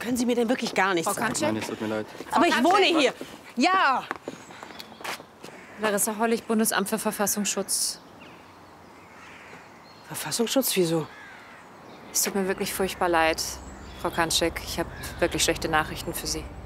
Können Sie mir denn wirklich gar nichts Frau sagen? Kantschek? Nein, es tut mir leid. Aber ich wohne hier. Ja. Larissa Hollig, Bundesamt für Verfassungsschutz. Verfassungsschutz, wieso? Es tut mir wirklich furchtbar leid, Frau Kantschek. Ich habe wirklich schlechte Nachrichten für Sie.